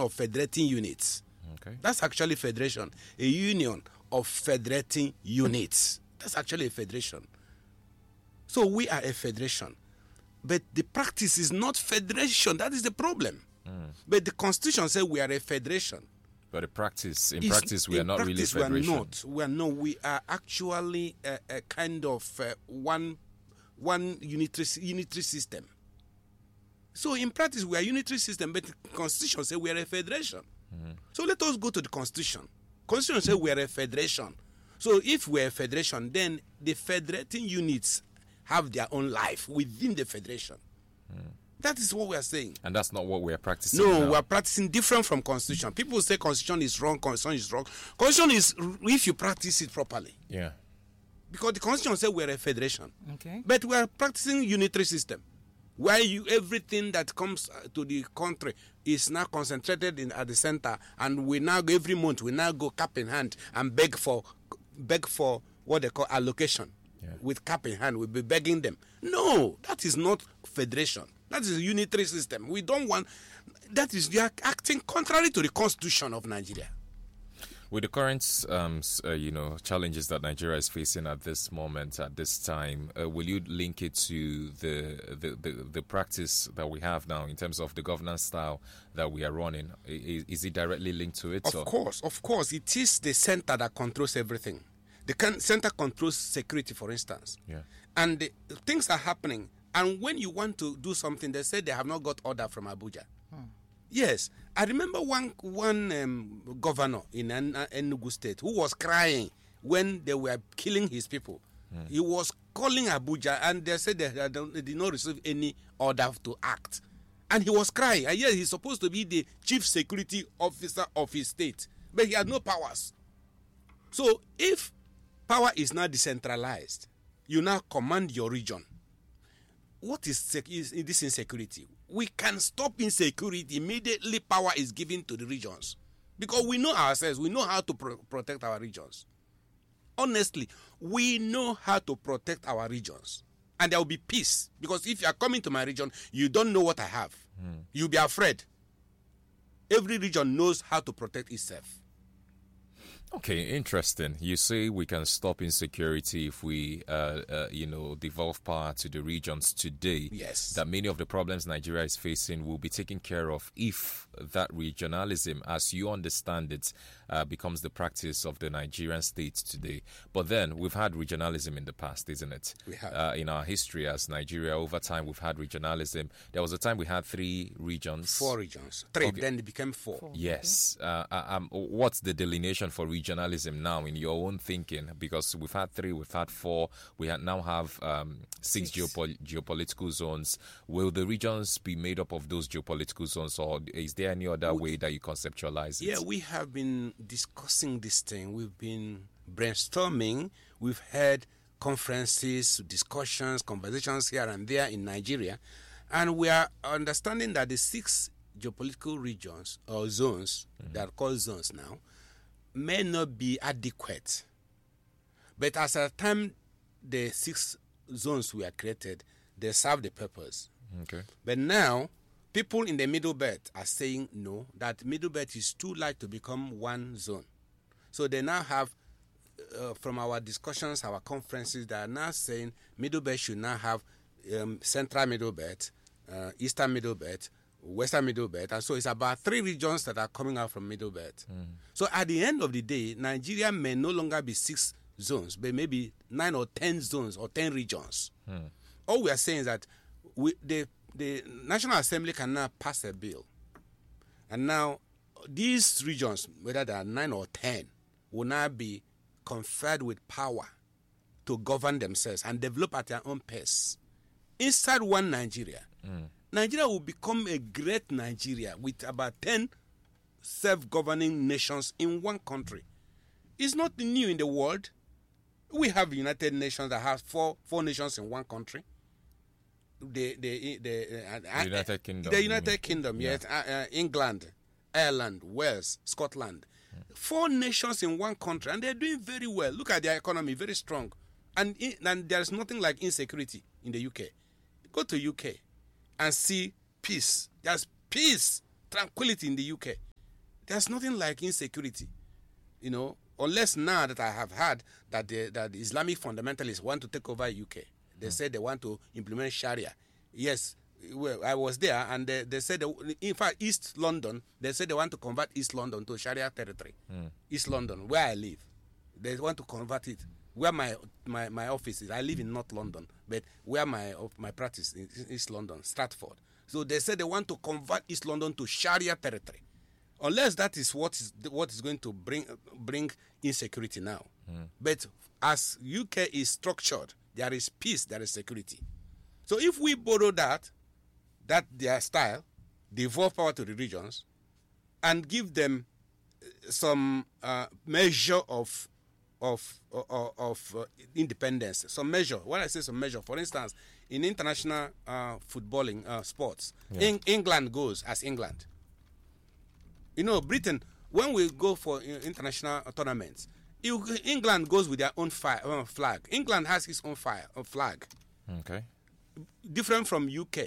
of federating units. Okay. That's actually federation. A union of federating units. That's actually a federation. So we are a federation. But the practice is not federation. That is the problem. But the constitution says we are a federation. But in practice, we are not really a federation. We are actually a kind of one unitary system. So in practice, we are a unitary system, but the constitution says we are a federation. So let us go to the constitution. Constitution says we are a federation. So if we are a federation, then the federating units have their own life within the federation. That is what we are saying. And that's not what we are practicing. No, now. we are practicing different from constitution. People say constitution is wrong, constitution is wrong. Constitution is if you practice it properly. Yeah. Because the constitution says we are a federation. Okay. But we are practicing unitary system. Where everything that comes to the country is now concentrated at the center, and we now every month we now go cap in hand and beg for what they call allocation. Yeah. With cap in hand, we'll be begging them. No, that is not federation. That is a unitary system. We don't want. That is, they are acting contrary to the constitution of Nigeria. With the current, challenges that Nigeria is facing at this moment, at this time, will you link it to the practice that we have now in terms of the governance style that we are running? Is it directly linked to it? Of course. It is the center that controls everything. The center controls security, for instance. Yeah. And things are happening. And when you want to do something, they say they have not got order from Abuja. Yes, I remember one governor in Enugu State who was crying when they were killing his people. He was calling Abuja, and they said they did not receive any order to act. And he was crying. And yes, he's supposed to be the chief security officer of his state, but he had no powers. So if power is now decentralized, you now command your region. What is this insecurity? We can stop insecurity immediately. Power is given to the regions, because we know ourselves. We know how to protect our regions. Honestly, we know how to protect our regions, and there will be peace. Because if you are coming to my region, you don't know what I have. You'll be afraid. Every region knows how to protect itself. Okay, interesting. You say we can stop insecurity if we, devolve power to the regions today. Yes. That many of the problems Nigeria is facing will be taken care of if that regionalism, as you understand it, becomes the practice of the Nigerian state today. But then we've had regionalism in the past, isn't it? We have. In our history as Nigeria, over time we've had regionalism. There was a time we had 3 regions. 4 regions. 3, Okay. then it became 4. Yes. What's the delineation for regionalism now in your own thinking? Because we've had 3, we've had 4, now have 6 geopolitical zones. Will the regions be made up of those geopolitical zones, or is there any other way that you conceptualize it? Yeah, we have been discussing this thing. We've been brainstorming. We've had conferences, discussions, conversations here and there in Nigeria. And we are understanding that the 6 geopolitical regions or zones that are called zones now may not be adequate. But as a time the 6 zones were created, they serve the purpose. Okay. But now, people in the Middle Belt are saying no, that Middle Belt is too large to become one zone. So they now have, from our discussions, our conferences, they are now saying Middle Belt should now have Central Middle Belt, Eastern Middle Belt, Western Middle Belt. And so it's about 3 regions that are coming out from Middle Belt. So at the end of the day, Nigeria may no longer be 6 zones, but maybe 9 or 10 zones or 10 regions. All we are saying is that the National Assembly can now pass a bill. And now these regions, whether they are 9 or 10, will now be conferred with power to govern themselves and develop at their own pace. Inside one Nigeria, Nigeria will become a great Nigeria with about 10 self-governing nations in one country. It's not new in the world. We have United Nations that has four nations in one country. The United Kingdom. The United Kingdom, yes. England, Ireland, Wales, Scotland. 4 nations in one country, and they're doing very well. Look at their economy, very strong. And there's nothing like insecurity in the UK. Go to UK and see peace. There's peace, tranquility in the UK. There's nothing like insecurity, unless now that I have heard that the Islamic fundamentalists want to take over UK. They said they want to implement Sharia. Yes, well, I was there, and they said, in fact, East London, they said they want to convert East London to Sharia territory. East London, where I live, they want to convert it. Where my office is, I live in North London, but where my practice is East London, Stratford. So they said they want to convert East London to Sharia territory, unless that is what is going to bring insecurity now. But as UK is structured, there is peace, there is security. So if we borrow that their style, devolve power to the regions, and give them some measure of independence, some measure. When I say some measure, for instance, in international footballing sports, England goes as England. Britain, when we go for international tournaments, England goes with their own flag. England has its own flag. Okay. Different from UK.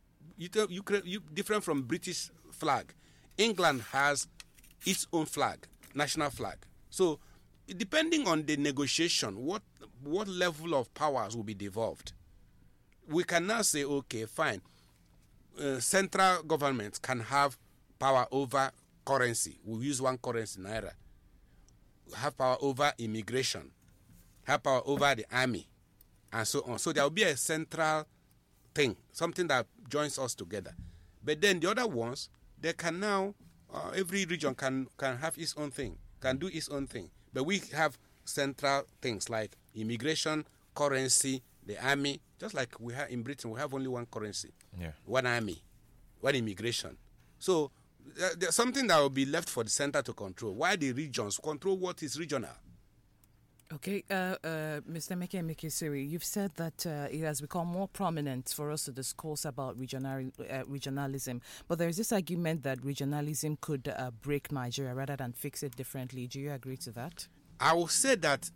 Different from British flag. England has its own flag, national flag. So, depending on the negotiation, what level of powers will be devolved, we can now say, okay, fine. Central government can have power over currency. We use one currency, naira. Have power over immigration. Have power over the army, and so on. So there will be a central thing, something that joins us together. But then the other ones, they can now, every region can have its own thing, can do its own thing. But we have central things like immigration, currency, the army. Just like we have in Britain, we have only one currency, one army, one immigration. So there's something that will be left for the center to control. Why the regions control what is regional? Okay, Mr. Meke Mekesiri, you've said that it has become more prominent for us to discuss about regionalism, but there is this argument that regionalism could break Nigeria rather than fix it differently. Do you agree to that? I will say that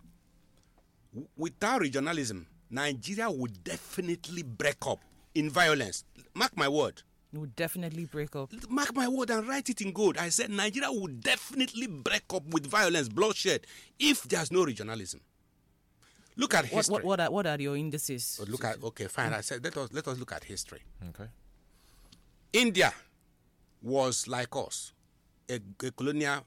without regionalism, Nigeria would definitely break up in violence. Mark my word. It would definitely break up. Mark my word and write it in gold. I said Nigeria would definitely break up with violence, bloodshed, if there's no regionalism. Look at history. What are your indices? Okay, fine. I said let us look at history. Okay. India was like us, a colonial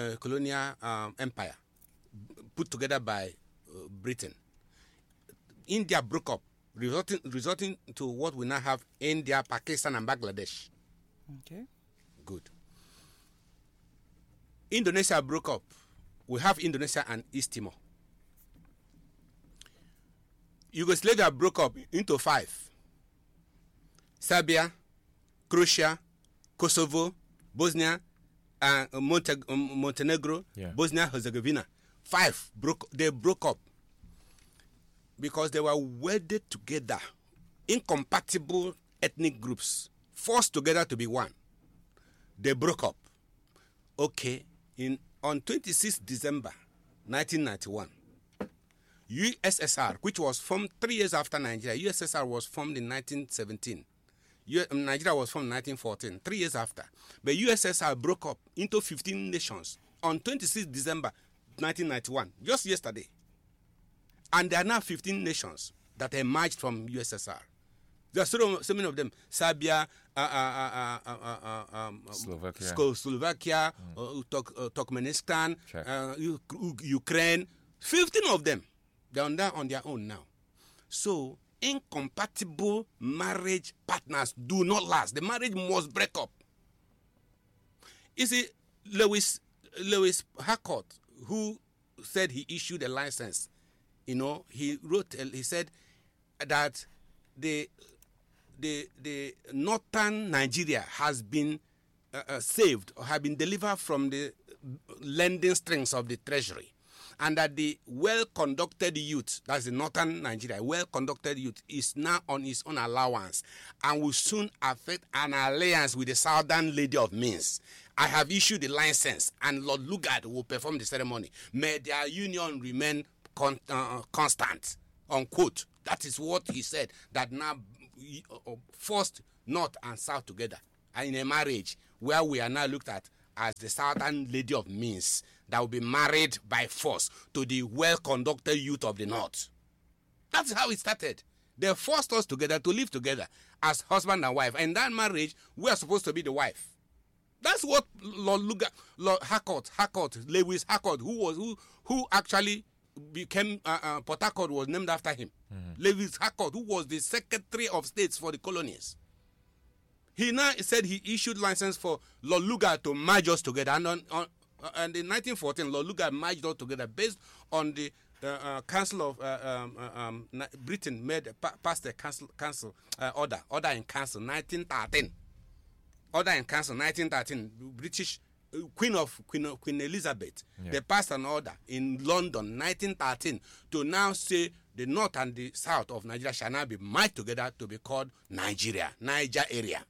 empire put together by Britain. India broke up, resulting to what we now have: India, Pakistan, and Bangladesh. Okay. Good. Indonesia broke up. We have Indonesia and East Timor. Yugoslavia broke up into 5. Serbia, Croatia, Kosovo, Bosnia, and Montenegro, Bosnia-Herzegovina. 5 broke up because they were wedded together, incompatible ethnic groups, forced together to be one. They broke up. Okay, on 26 December 1991, USSR, which was formed 3 years after Nigeria, USSR was formed in 1917. Nigeria was formed in 1914, 3 years after. But USSR broke up into 15 nations on 26 December 1991, just yesterday. And there are now 15 nations that emerged from USSR. There are so many of them: Serbia, Slovakia, Turkmenistan, Ukraine. 15 of them. They're on their own now. So incompatible marriage partners do not last. The marriage must break up. You see, Lewis Harcourt, who said he issued a license, he said that the northern Nigeria has been saved or have been delivered from the lending strings of the treasury, and that the well-conducted youth, that's the northern Nigeria, well-conducted youth, is now on his own allowance and will soon affect an alliance with the southern lady of Minsk. I have issued the license, and Lord Lugard will perform the ceremony. May their union remain constant, unquote. That is what he said, that now forced North and South together in a marriage where we are now looked at as the southern lady of means that will be married by force to the well-conducted youth of the north. That's how it started. They forced us together to live together as husband and wife. And that marriage, we are supposed to be the wife. That's what Lord Harcourt, Lewis Harcourt, who actually became Port Harcourt, was named after him. Lewis Harcourt, who was the Secretary of States for the colonies. He now said he issued license for Lord Lugard to merge us together. And in 1914, Lord Lugard merged us together based on the Council of Britain passed a order in council 1913. Order in council 1913. British Queen Elizabeth. Yeah. They passed an order in London 1913 to now say the north and the south of Nigeria shall now be merged together to be called Nigeria, Niger area.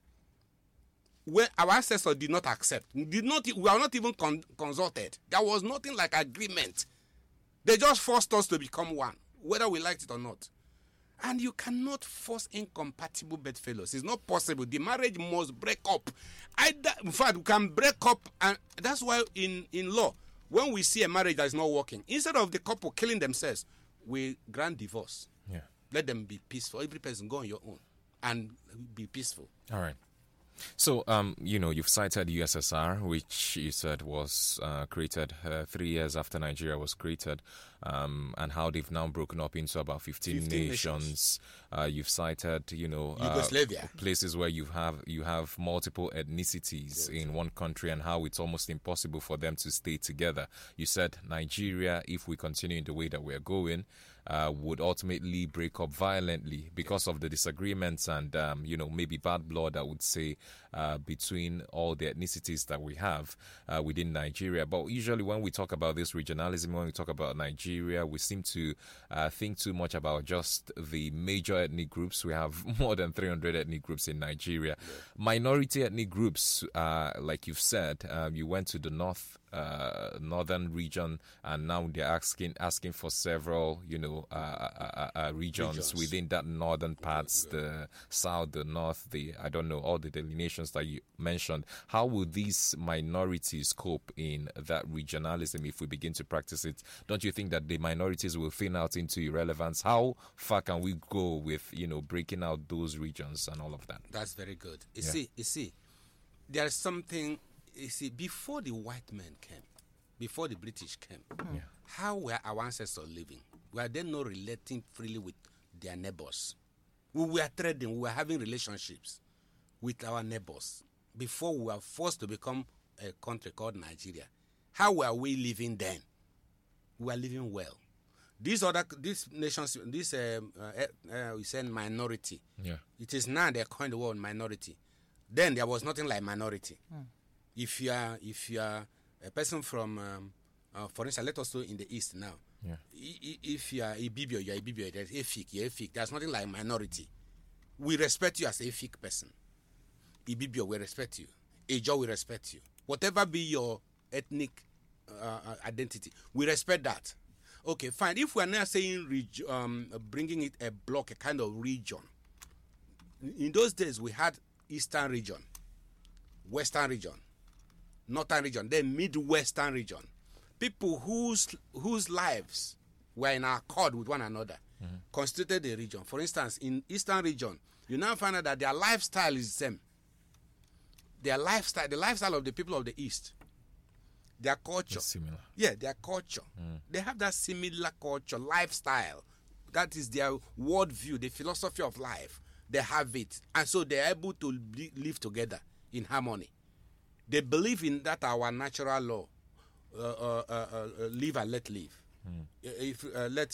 Where our ancestors did not accept, we were not even consulted. There was nothing like agreement. They just forced us to become one, whether we liked it or not. And you cannot force incompatible bedfellows. It's not possible. The marriage must break up. In fact, we can break up, and that's why in law, when we see a marriage that is not working, instead of the couple killing themselves, we grant divorce. Yeah. Let them be peaceful. Every person go on your own and be peaceful. All right. So, you've cited USSR, which you said was created 3 years after Nigeria was created, and how they've now broken up into about 15 nations. You've cited, Yugoslavia, places where you have multiple ethnicities in one country, and how it's almost impossible for them to stay together. You said Nigeria, if we continue in the way that we're going, would ultimately break up violently because of the disagreements and, maybe bad blood, I would say, between all the ethnicities that we have within Nigeria. But usually when we talk about this regionalism, when we talk about Nigeria, we seem to think too much about just the major ethnic groups. We have more than 300 ethnic groups in Nigeria. Yeah. Minority ethnic groups, like you've said, you went to the northern region, and now they're asking for several, regions within that northern parts, the south, the north, all the delineations that you mentioned. How will these minorities cope in that regionalism if we begin to practice it? Don't you think that the minorities will thin out into irrelevance? How far can we go with, breaking out those regions and all of that? That's very good. You see, there's something. You see, before the white men came, before the British came, how were our ancestors living? Were they not relating freely with their neighbors? We were trading, we were having relationships with our neighbors before we were forced to become a country called Nigeria. How were we living then? We were living well. These nations, we say minority. Yeah. It is now they coined the word minority. Then there was nothing like minority. If you are a person from, for instance, let us do in the East now. Yeah. If you are Ibibio, you are Ibibio. There's Efik, you're Efik. There's nothing like minority. We respect you as a Efik person. Ibibio, we respect you. Ejo, we respect you. Whatever be your ethnic identity, we respect that. Okay, fine. If we are now saying bringing it a block, a kind of region. In those days, we had Eastern region, Western region, Northern region, then Midwestern region. People whose lives were in accord with one another constituted a region. For instance, in Eastern region, you now find out that their lifestyle is the same. Their lifestyle, the lifestyle of the people of the East, their culture. It's similar. Yeah, their culture. They have that similar culture, lifestyle. That is their worldview, the philosophy of life. They have it. And so they're able to live together in harmony. They believe in that our natural law, live and let live. If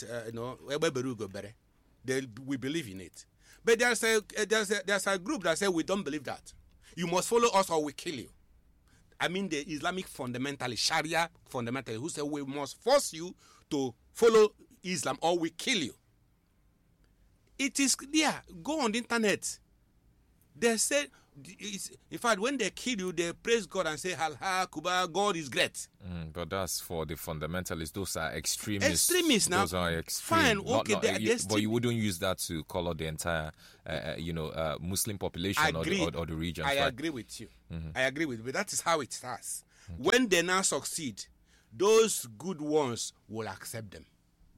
we believe in it. But there's a group that say we don't believe that. You must follow us or we kill you. I mean the Islamic fundamentalists, Sharia fundamentalists, who say we must force you to follow Islam or we kill you. It is there. Go on the internet. They say, in fact, when they kill you, they praise God and say, Allah, Kuba, God is great. But that's for the fundamentalists. Those are extremists. Extremists now. Those are extreme. Fine, okay. But you wouldn't use that to color the entire, Muslim population or the region. I agree with you. I agree with you. But that is how it starts. When they now succeed, those good ones will accept them.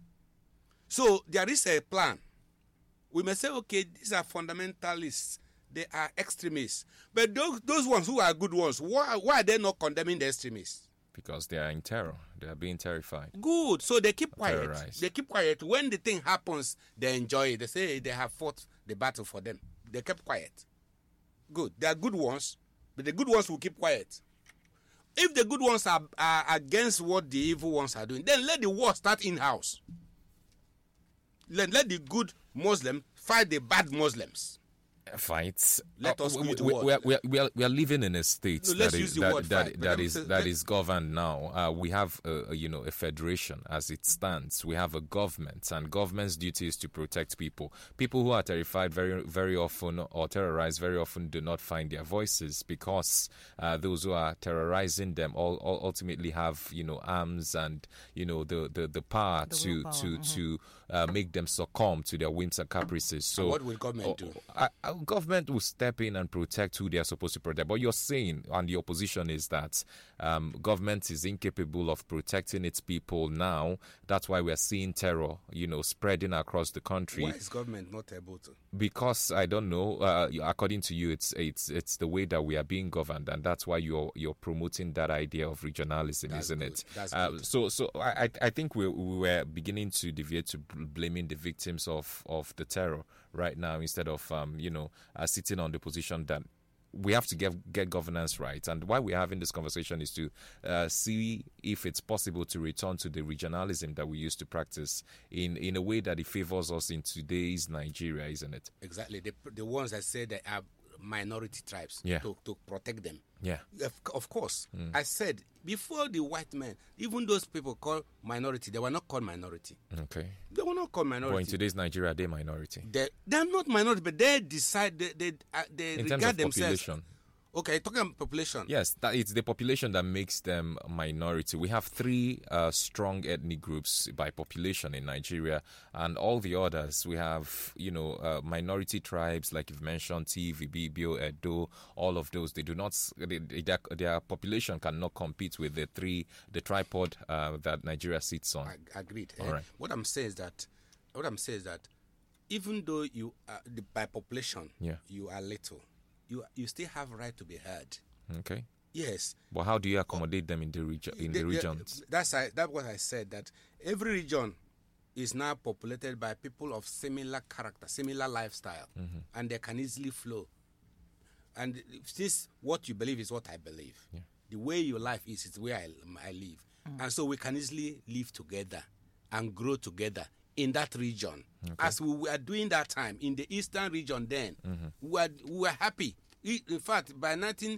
So there is a plan. We may say, okay, these are fundamentalists. They are extremists. But those ones who are good ones, why are they not condemning the extremists? Because they are in terror. They are being terrified. Good. So they keep quiet. Terrorized. They keep quiet. When the thing happens, they enjoy it. They say they have fought the battle for them. They kept quiet. Good. They are good ones, but the good ones will keep quiet. If the good ones are against what the evil ones are doing, then let the war start in-house. Let the good Muslims fight the bad Muslims. Fights. Let us use the we are living in a state No, let's use the word fight, but that is governed now. We have a federation as it stands. We have a government, and government's duty is to protect people. People who are terrified very very often or terrorized very often do not find their voices, because those who are terrorizing them ultimately have arms and the power to make them succumb to their whims and caprices. So what will government do? Government will step in and protect who they are supposed to protect. But you're saying, and the opposition is that government is incapable of protecting its people now. That's why we're seeing terror, spreading across the country. Why is government not able to? Because I don't know. According to you, it's the way that we are being governed, and that's why you're promoting that idea of regionalism, isn't good. it? That's good. So I think we were beginning to deviate to blaming the victims of the terror right now, instead of sitting on the position that we have to get governance right. And why we're having this conversation is to see if it's possible to return to the regionalism that we used to practice in a way that it favors us in today's Nigeria, isn't it? Exactly. The ones that say they are minority tribes, Yeah. to protect them. Yeah. Of course. I said, before the white men, even those people called minority, they were not called minority. Okay. They were not called But in minority. today's Nigeria, they're minority. They're not minority, but they decide, they In terms regard of themselves. population. Okay, talking about population. Yes, that it's the population that makes them a minority. We have three strong ethnic groups by population in Nigeria, and all the others, we have, minority tribes, like you've mentioned, TV, Ibibio, Edo, all of those. They do not, their population cannot compete with the tripod that Nigeria sits on. Agreed. All right. What I'm saying is that even though you are, by population, Yeah. you are little, you still have right to be heard. Okay. Yes. But how do you accommodate them in the regions? That's what I said, that every region is now populated by people of similar character, similar lifestyle, and they can easily flow. And this, what you believe is what I believe. Yeah. The way your life is the way I live. And so we can easily live together and grow together in that region. Okay. As we were doing that time in the eastern region then, we were happy. In fact, by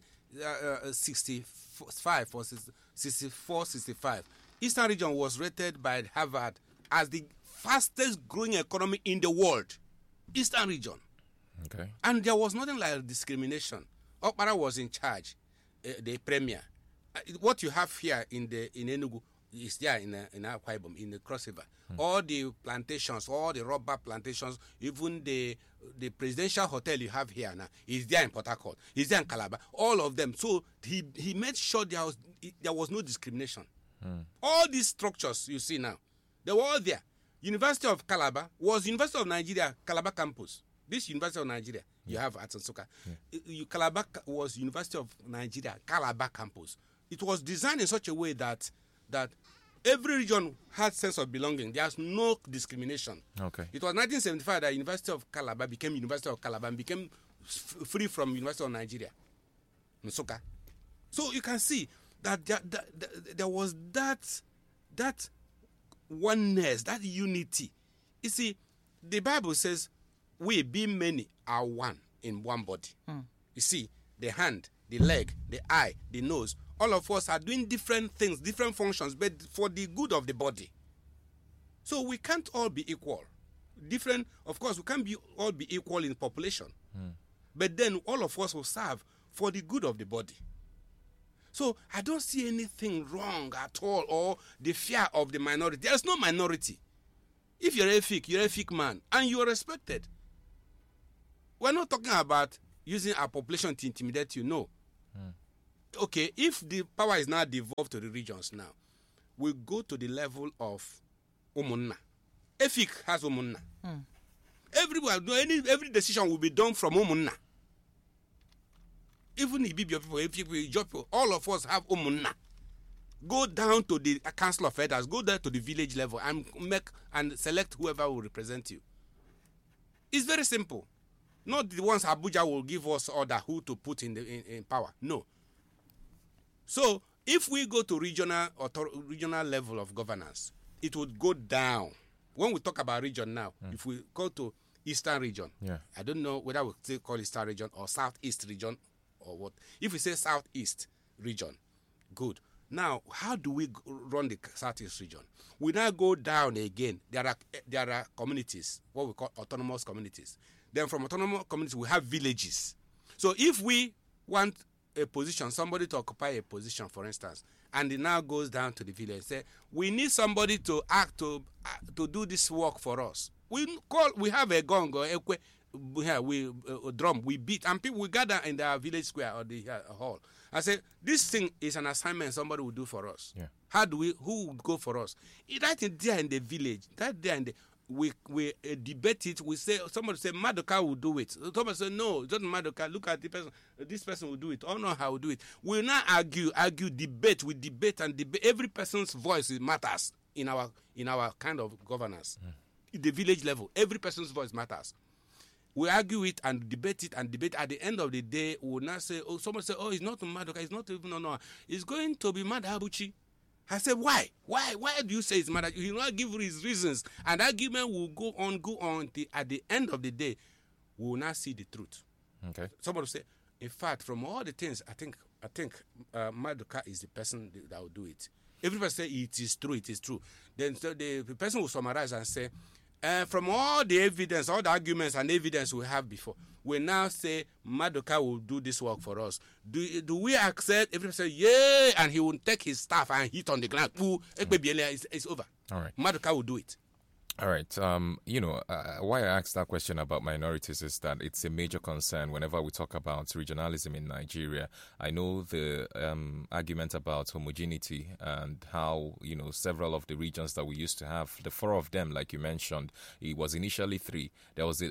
1965 or 64, 65, eastern region was rated by Harvard as the fastest growing economy in the world. Eastern region. Okay. And there was nothing like discrimination. Okpara was in charge, the premier. What you have here in Enugu is there in Akwa Ibom, in the Cross River. All the plantations, all the rubber plantations, even the presidential hotel you have here now is there in Port Harcourt, is there in Calabar, all of them. So he made sure there was no discrimination. All these structures you see now, they were all there. University of Calabar was University of Nigeria, Calabar campus. This University of Nigeria, you have at Nsuka. Calabar was University of Nigeria, Calabar campus. It was designed in such a way that every region had sense of belonging. There's no discrimination. Okay. It was 1975 that University of Calabar became University of Calabar and became free from University of Nigeria, Nsuka. So you can see that there was that oneness, that unity. You see, the Bible says, we being many are one in one body. You see, the hand, the leg, the eye, the nose, all of us are doing different things, different functions, but for the good of the body. So we can't all be equal. Of course, we can't all be equal in population. But then all of us will serve for the good of the body. So I don't see anything wrong at all, or the fear of the minority. There's no minority. If you're a Efik man, and you are respected. We're not talking about using our population to intimidate you, no. okay, if the power is now devolved to the regions now, we go to the level of Umunna. EFIC has Umunna. Every decision will be done from Umunna. Even the Ibibio people, EFIC, Ijaw people, all of us have Umunna. Go down to the Council of Elders, go down to the village level and select whoever will represent you. It's very simple. Not the ones Abuja will give us order who to put in power. No. So if we go to regional level of governance, it would go down. When we talk about region now, if we go to Eastern region, I don't know whether we still call it Eastern region or Southeast region or what. If we say Southeast region, good. Now, how do we run the Southeast region? We now go down again. There are communities, what we call autonomous communities. Then from autonomous communities, we have villages. So if we want a position, somebody to occupy a position, for instance, and it now goes down to the village, say, we need somebody to act to do this work for us. We have a gong or a drum, we beat, and people will gather in the village square or the hall. I say, this thing is an assignment somebody will do for us. Yeah. Who will go for us? Right there in the village, right there in the, we debate it. We say, somebody say, Madoka will do it. Somebody say, no, it doesn't Madoka. Look at the person. This person will do it. Oh, no, how will do it. We will not argue, debate. We debate and debate. Every person's voice matters in our kind of governance. In the village level, every person's voice matters. We argue it and debate it and debate. At the end of the day, we will not say, oh, someone say, oh, it's not Madoka, it's not even, no. It's going to be Madabuchi. I said, why? Why do you say it's Madabuchi? He will not give his reasons. And the argument will go on. At the end of the day, we will not see the truth. Okay. Somebody will say, in fact, from all the things, I think Madoka is the person that will do it. Everybody say it is true. Then so the person will summarize and say, from all the evidence, all the arguments and evidence we have before, we now say Madoka will do this work for us. Do we accept? Everybody say, yeah, and he will take his staff and hit on the ground. It's over. All right. Madoka will do it. All right. Why I asked that question about minorities is that it's a major concern whenever we talk about regionalism in Nigeria. I know the argument about homogeneity and how, several of the regions that we used to have, the four of them, like you mentioned, it was initially three. There was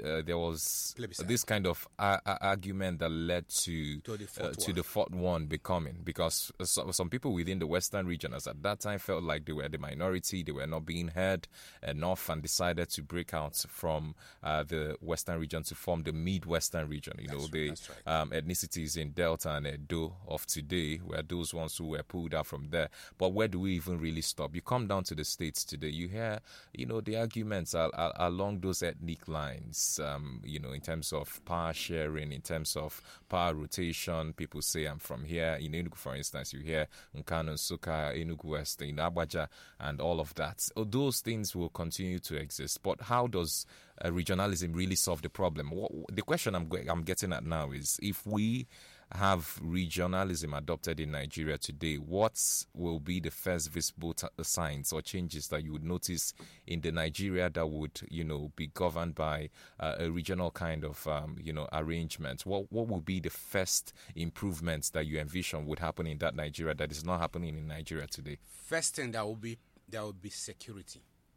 this kind of argument that led to the fourth one becoming, because some people within the Western region, as at that time, felt like they were the minority, they were not being heard enough, and decided to break out from the Western region to form the Midwestern region. Ethnicities in Delta and Edo of today were those ones who were pulled out from there. But where do we even really stop? You come down to the States today, you hear, the arguments are along those ethnic lines, in terms of power sharing, in terms of power rotation. People say, I'm from here. In Enugu, for instance, you hear Nkanu, Nsukka, Enugu West, in Abuja, and all of that. Those things will continue to exist, but how does regionalism really solve the problem? The question I'm getting at now is, if we have regionalism adopted in Nigeria today, what will be the first visible signs or changes that you would notice in the Nigeria that would, be governed by a regional kind of, arrangement? What will be the first improvements that you envision would happen in that Nigeria that is not happening in Nigeria today? First thing, there will be security.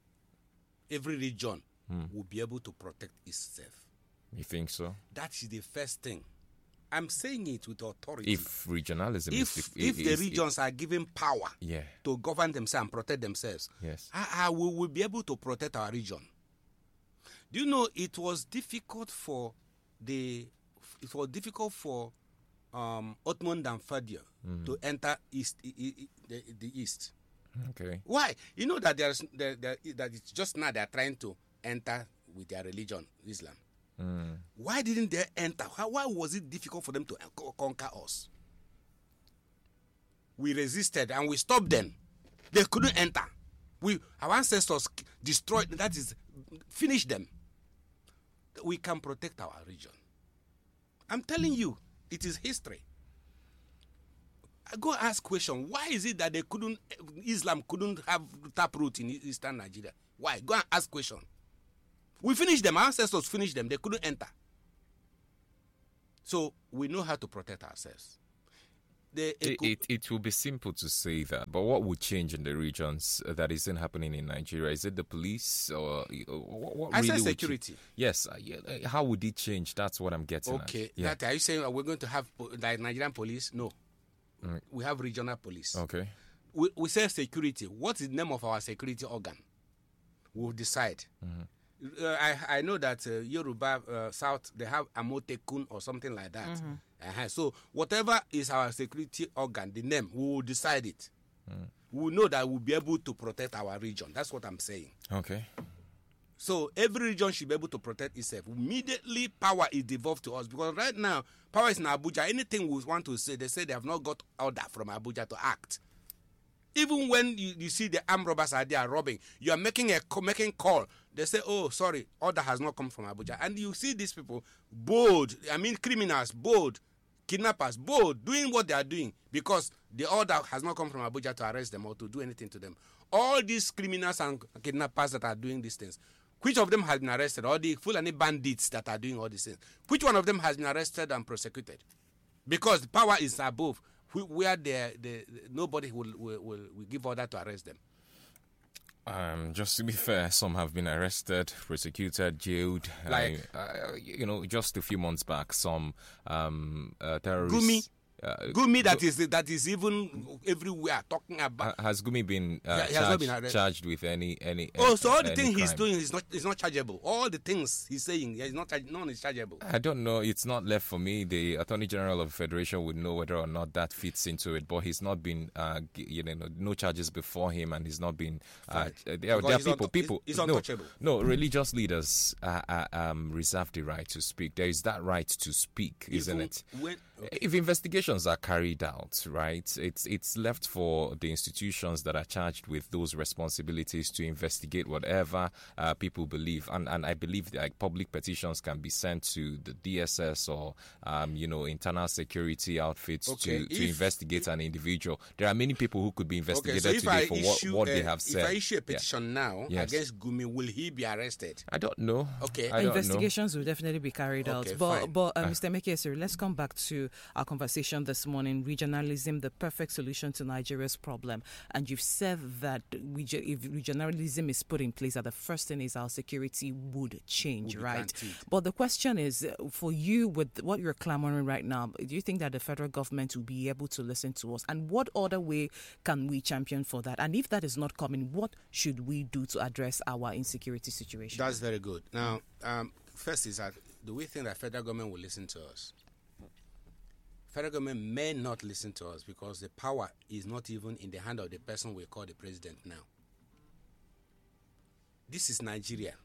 Every region will be able to protect itself. You think so? That is the first thing. I'm saying it with authority. If regionalism if the regions are given power to govern themselves and protect themselves, yes, we will be able to protect our region. Do you know it was difficult for Othman Dan Fodio to enter the East? Okay. Why? You know that that it's just now they are trying to enter with their religion, Islam. Why didn't they enter? Why was it difficult for them to conquer us? We resisted and we stopped them. They couldn't enter. Our ancestors destroyed, that is, finished them. We can protect our region. I'm telling you, it is history. I go ask question. Why is it that Islam couldn't have taproot in Eastern Nigeria? Why? Go and ask question. We finished them. Our ancestors finished them. They couldn't enter. So we know how to protect ourselves. It will be simple to say that, but what would change in the regions that isn't happening in Nigeria? Is it the police or what I really said would security. Yes. How would it change? That's what I'm getting Okay. at. Yeah. That, are you saying we're going to have like Nigerian police? No. We have regional police. Okay. We say security. What is the name of our security organ? We'll decide. I know that Yoruba South, they have Amotekun or something like that. So whatever is our security organ, the name, we will decide it. We will know that we'll be able to protect our region. That's what I'm saying. Okay. So every region should be able to protect itself. Immediately, power is devolved to us. Because right now, power is in Abuja. Anything we want to say, they say they have not got order from Abuja to act. Even when you see the armed robbers are there robbing, you are making call. They say, oh, sorry, order has not come from Abuja. And you see these people bold, criminals, bold, kidnappers, bold, doing what they are doing because the order has not come from Abuja to arrest them or to do anything to them. All these criminals and kidnappers that are doing these things, which of them has been arrested? All the Fulani bandits that are doing all these things, which one of them has been arrested and prosecuted? Because the power is above, where nobody will give order to arrest them. Just to be fair, some have been arrested, prosecuted, jailed. Like, just a few months back, some terrorists. Gumi that is even everywhere talking about. Has Gumi been charged with any? So all the things crime? He's doing is not chargeable. All the things he's saying is not none is chargeable. I don't know. It's not left for me. The Attorney General of the Federation would know whether or not that fits into it. But he's not been, no charges before him, and he's not been. There are people. He's untouchable. No, religious leaders reserve the right to speak. There is that right to speak, isn't it? If investigations are carried out, right, it's left for the institutions that are charged with those responsibilities to investigate whatever people believe, and I believe that public petitions can be sent to the DSS or internal security outfits to investigate an individual. There are many people who could be investigated today for what they have said. If I issue a petition now against Gumi, will he be arrested? I don't know. Okay, investigations will definitely be carried out. But Mr. Mekesiri, let's come back to our conversation this morning, regionalism, the perfect solution to Nigeria's problem. And you've said that if regionalism is put in place, that the first thing is our security would change, right? But the question is, for you, with what you're clamoring right now, do you think that the federal government will be able to listen to us? And what other way can we champion for that? And if that is not coming, what should we do to address our insecurity situation? That's very good. Now, first is that, do we think that federal government will listen to us? Federal government may not listen to us because the power is not even in the hand of the person we call the president now. This is Nigeria.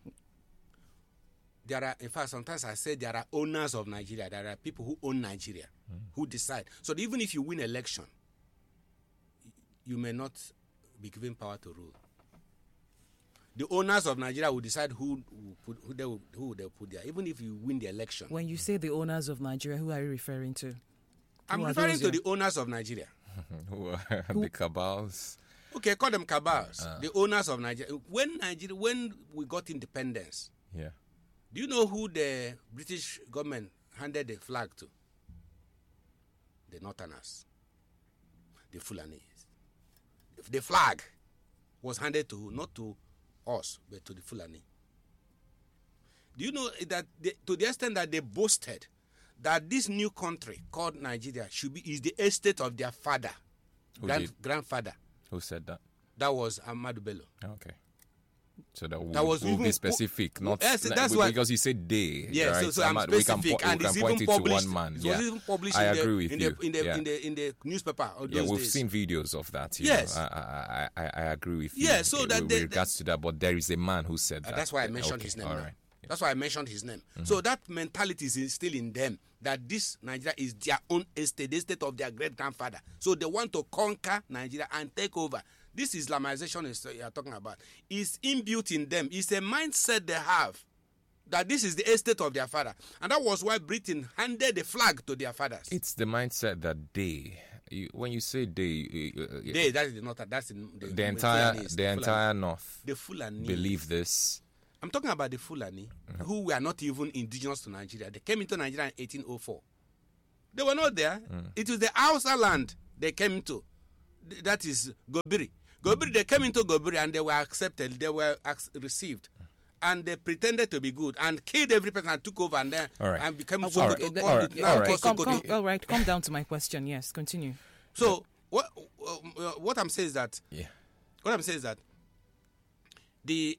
In fact, sometimes I say there are owners of Nigeria. There are people who own Nigeria, who decide. So even if you win election, you may not be given power to rule. The owners of Nigeria will decide who they will put there, even if you win the election. When you say the owners of Nigeria, who are you referring to? I'm referring to the owners of Nigeria. The cabals. Okay, call them cabals. The owners of Nigeria. When we got independence, do you know who the British government handed the flag to? The Northerners, the Fulanis. The flag was handed to not to us, but to the Fulani. Do you know that to the extent that they boasted that this new country called Nigeria is the estate of their father, grandfather. Who said that? That was Ahmadu Bello. Okay. So that will be specific, because you said they. Yeah, right? so I'm specific, and it's even published. To one man. It was even published I agree with you. In the newspaper. We've seen videos of that. Yes, I agree with you. Yeah, so that with regards to that, but there is a man who said that. That's why I mentioned his name. All right. That's why I mentioned his name. So that mentality is still in them, that this Nigeria is their own estate, the estate of their great-grandfather. So they want to conquer Nigeria and take over. This Islamization you are talking about is inbuilt in them. It's a mindset they have that this is the estate of their father. And that was why Britain handed the flag to their fathers. It's the mindset that when you say they, that is the north. That's the entire north. The Fulani believe this. I'm talking about the Fulani who were not even indigenous to Nigeria. They came into Nigeria in 1804. They were not there. It was the Hausa land they came to. That is Gobiri. They came into Gobiri and they were accepted. They were received. And they pretended to be good and killed every person and took over and then and became Calm down to my question. Yes, continue. So what I'm saying is that the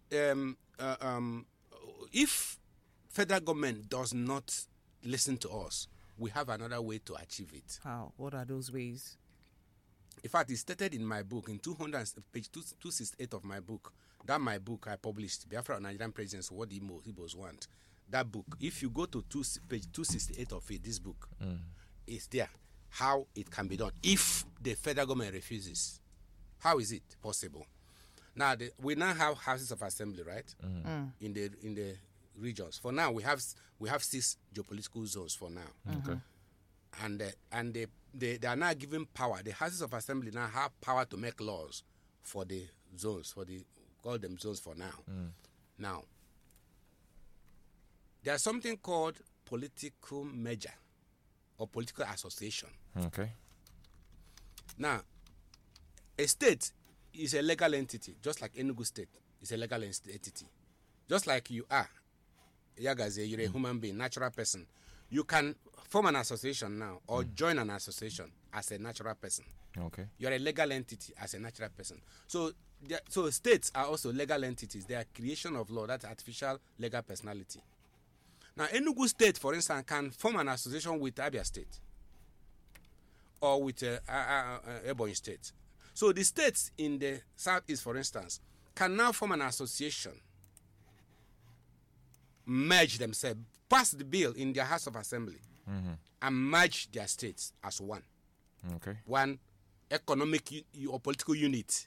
if federal government does not listen to us, we have another way to achieve it. How? What are those ways? In fact, it's stated in my book, in page 268 of my book. That my book I published, Biafra Nigerian Presidents, What the Igbos Want. That book, if you go to page 268 of it, this book, is there. How it can be done if the federal government refuses. How is it possible? Now, we now have houses of assembly, right? In the regions. For now, we have 6 geopolitical zones for now. Okay. And they are now given power. The houses of assembly now have power to make laws for the zones, call them zones for now. Now, there's something called political merger or political association. Okay. Now, a state is a legal entity, just like Enugu State is a legal entity. Just like you are, Yagaze, you're a human being, natural person. You can form an association now or join an association as a natural person. Okay. You're a legal entity as a natural person. So states are also legal entities. They are creation of law. That's artificial legal personality. Now, Enugu State, for instance, can form an association with Abia State or with Ebonyi State. So the states in the southeast, for instance, can now form an association, merge themselves, pass the bill in their House of Assembly, and merge their states as one. Okay. One economic or political unit.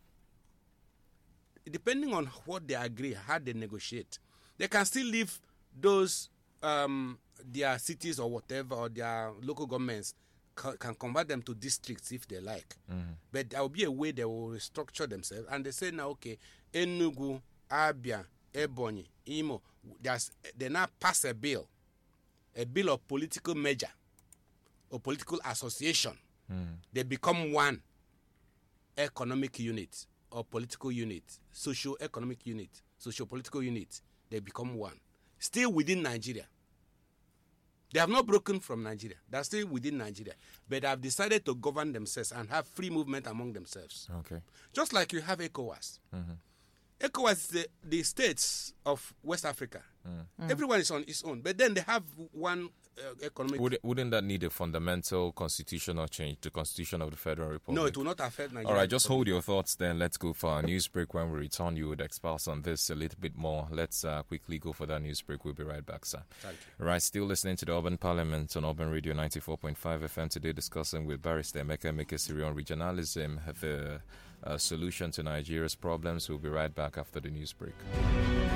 Depending on what they agree, how they negotiate, they can still leave those their cities or whatever, or their local governments can convert them to districts if they like. But there will be a way they will restructure themselves, and they say now, okay, Enugu, Abia, Ebonyi, Imo, they now pass a bill of political merger or political association. They become one economic unit or political unit, socio-economic unit, socio-political unit. They become one. Still within Nigeria. They have not broken from Nigeria. They're still within Nigeria. But they have decided to govern themselves and have free movement among themselves. Okay. Just like you have ECOWAS. ECOWAS is the states of West Africa. Everyone is on its own. But then they have one economic... Wouldn't that need a fundamental constitutional change, the Constitution of the Federal Republic? No, it will not affect Nigeria. All right, just hold your thoughts then. Let's go for our news break. When we return, you would expose on this a little bit more. Let's quickly go for that news break. We'll be right back, sir. Thank you. Right, still listening to the Urban Parliament on Urban Radio 94.5 FM today, discussing with Barrister Emeka Mekesiri on regionalism, the solution to Nigeria's problems. We'll be right back after the news break.